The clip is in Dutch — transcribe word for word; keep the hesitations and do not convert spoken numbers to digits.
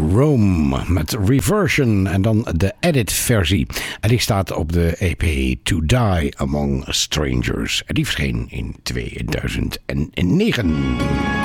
Rome met Reversion en dan de edit-versie. En die staat op de E P To Die Among Strangers. En die verscheen in tweeduizend negen.